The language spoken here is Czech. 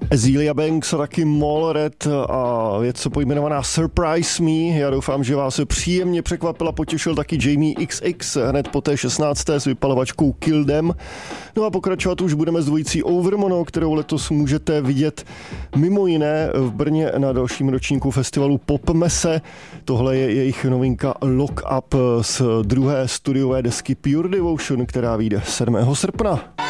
Azealia Banks a taky Mallred a věc, co pojmenovaná Surprise Me. Já doufám, že vás příjemně překvapil a potěšil taky Jamie XX hned po té 16. s vypalovačkou Kill Them. No a pokračovat už budeme s dvojicí Overmono, kterou letos můžete vidět mimo jiné v Brně na dalším ročníku festivalu Popmese. Tohle je jejich novinka Lock Up z druhé studiové desky Pure Devotion, která vyjde 7. srpna.